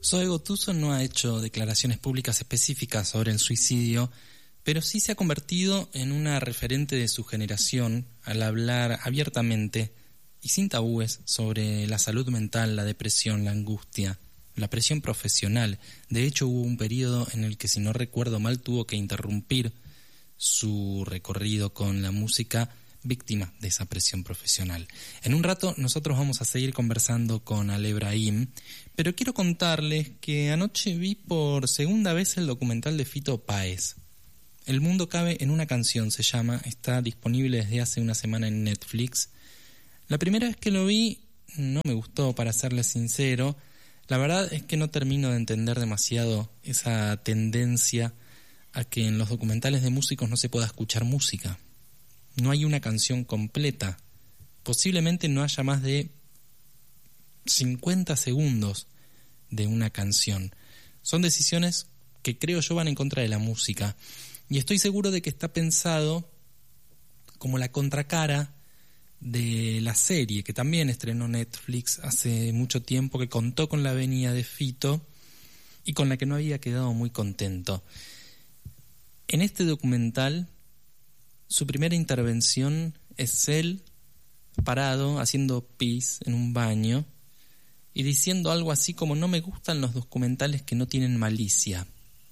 Zoe Gotuso no ha hecho declaraciones públicas específicas sobre el suicidio, pero sí se ha convertido en una referente de su generación al hablar abiertamente y sin tabúes sobre la salud mental, la depresión, la angustia, la presión profesional. De hecho, hubo un periodo en el que, si no recuerdo mal, tuvo que interrumpir su recorrido con la música, víctima de esa presión profesional. En un rato nosotros vamos a seguir conversando con Ale Brahim, pero quiero contarles que anoche vi por segunda vez el documental de Fito Páez. El mundo cabe en una canción, se llama, está disponible desde hace una semana en Netflix. La primera vez que lo vi no me gustó, para serles sincero. La verdad es que no termino de entender demasiado esa tendencia a que en los documentales de músicos no se pueda escuchar música. No hay una canción completa. Posiblemente no haya más de 50 segundos de una canción. Son decisiones que creo yo van en contra de la música. Y estoy seguro de que está pensado como la contracara de la serie que también estrenó Netflix hace mucho tiempo, que contó con la venia de Fito y con la que no había quedado muy contento. En este documental, su primera intervención es él parado haciendo pis en un baño y diciendo algo así como: no me gustan los documentales que no tienen malicia.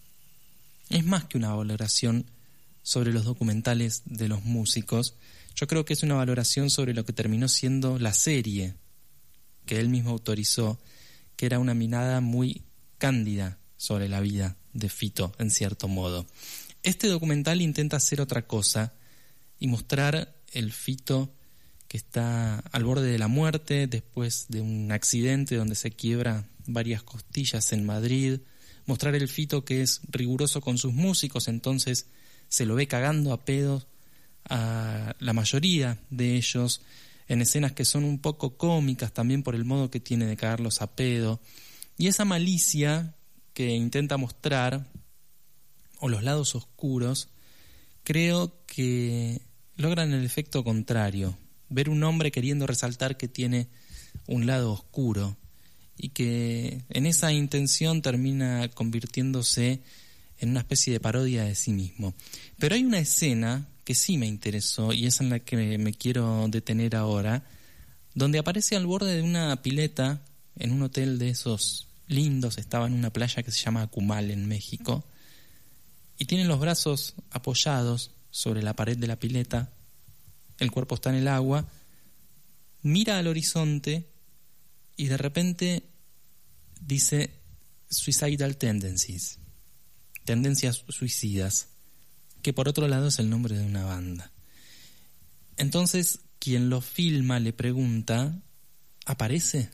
Es más que una valoración sobre los documentales de los músicos. Yo creo que es una valoración sobre lo que terminó siendo la serie que él mismo autorizó, que era una mirada muy cándida sobre la vida de Fito, en cierto modo. Este documental intenta hacer otra cosa y mostrar el Fito que está al borde de la muerte después de un accidente donde se quiebra varias costillas en Madrid. Mostrar el Fito que es riguroso con sus músicos, entonces se lo ve cagando a pedos a la mayoría de ellos, en escenas que son un poco cómicas también por el modo que tiene de cagarlos a pedo. Y esa malicia que intenta mostrar, o los lados oscuros, creo que logran el efecto contrario. Ver un hombre queriendo resaltar que tiene un lado oscuro y que en esa intención termina convirtiéndose en una especie de parodia de sí mismo. Pero hay una escena que sí me interesó y es en la que me quiero detener ahora, donde aparece al borde de una pileta en un hotel de esos lindos. Estaba en una playa que se llama Acumal en México y tiene los brazos apoyados sobre la pared de la pileta, el cuerpo está en el agua, mira al horizonte y de repente dice suicidal tendencies, tendencias suicidas, que por otro lado es el nombre de una banda. Entonces quien lo filma le pregunta: ¿aparece?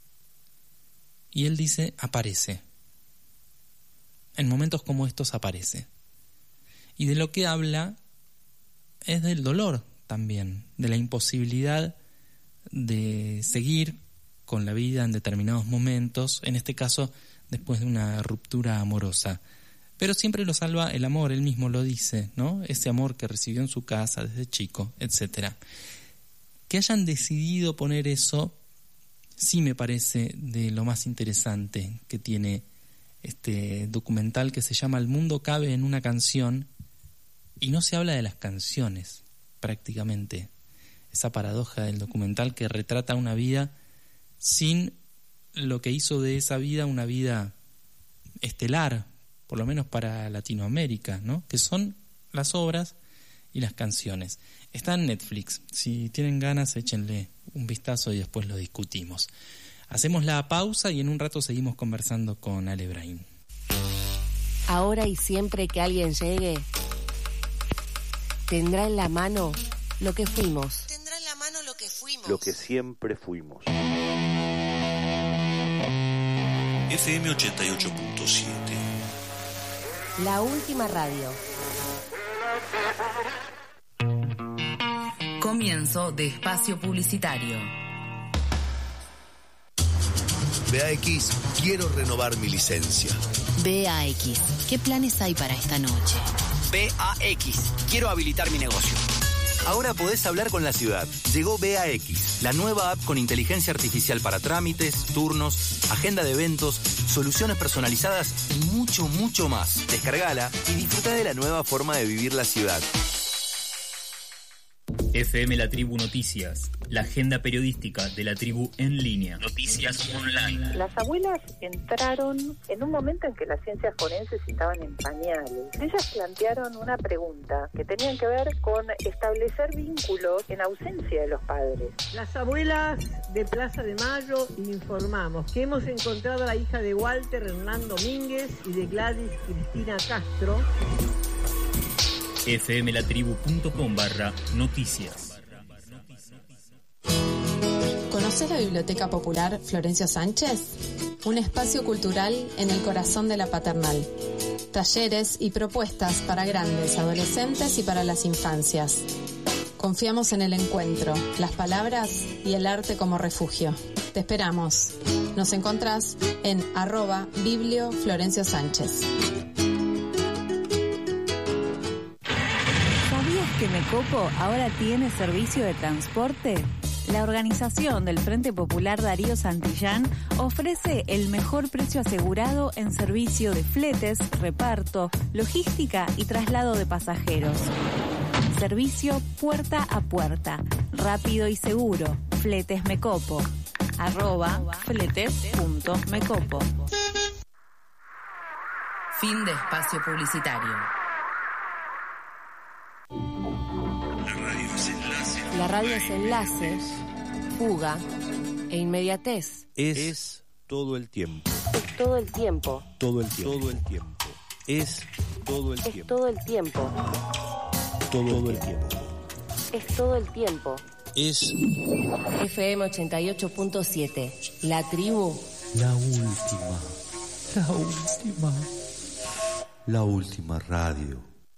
Y él dice: aparece. En momentos como estos aparece. Y de lo que habla es del dolor también, de la imposibilidad de seguir con la vida en determinados momentos, en este caso después de una ruptura amorosa. Pero siempre lo salva el amor, él mismo lo dice, ¿no? Ese amor que recibió en su casa desde chico, etc. Que hayan decidido poner eso sí me parece de lo más interesante que tiene este documental, que se llama El mundo cabe en una canción, y no se habla de las canciones prácticamente. Esa paradoja del documental que retrata una vida sin lo que hizo de esa vida una vida estelar, por lo menos para Latinoamérica, ¿no? Que son las obras y las canciones. Está en Netflix. Si tienen ganas, échenle un vistazo y después lo discutimos. Hacemos la pausa y en un rato seguimos conversando con Ale Brahim. Ahora y siempre que alguien llegue, tendrá en la mano lo que fuimos. Tendrá en la mano lo que fuimos. Lo que siempre fuimos. FM 88.7. La última radio. Comienzo de espacio publicitario. BAX, quiero renovar mi licencia. BAX, ¿qué planes hay para esta noche? BAX, quiero habilitar mi negocio. Ahora podés hablar con la ciudad. Llegó BAX, la nueva app con inteligencia artificial para trámites, turnos, agenda de eventos, soluciones personalizadas y mucho, mucho más. Descargala y disfruta de la nueva forma de vivir la ciudad. FM La Tribu Noticias, la agenda periodística de la tribu en línea. Noticias online. Las abuelas entraron en un momento en que las ciencias forenses estaban en pañales. Ellas plantearon una pregunta que tenía que ver con establecer vínculos en ausencia de los padres. Las abuelas de Plaza de Mayo informamos que hemos encontrado a la hija de Walter Hernán Domínguez y de Gladys Cristina Castro. fmlatribu.com/noticias. ¿Conoces la Biblioteca Popular Florencio Sánchez? Un espacio cultural en el corazón de la Paternal. Talleres y propuestas para grandes, adolescentes y para las infancias. Confiamos en el encuentro, las palabras y el arte como refugio. Te esperamos. Nos encontrás en @biblioflorenciosánchez. ¿Que Mecopo ahora tiene servicio de transporte? La organización del Frente Popular Darío Santillán ofrece el mejor precio asegurado en servicio de fletes, reparto, logística y traslado de pasajeros. Servicio puerta a puerta, rápido y seguro. Fletes Mecopo. @fletes.mecopo. Fin de espacio publicitario. La radio es enlace, fuga e inmediatez. Es todo el tiempo. Es todo el tiempo. Todo el tiempo. Todo el tiempo. Es todo el Es tiempo. todo el tiempo. Todo el tiempo. Es todo el tiempo. Es FM 88.7. La tribu. la última. La última. La última radio.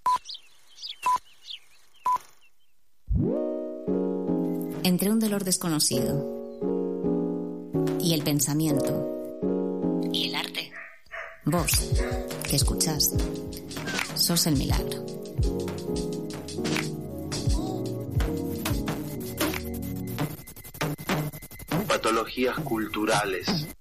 Entre un dolor desconocido y el pensamiento y el arte, vos, que escuchás, sos el milagro. Patologías culturales.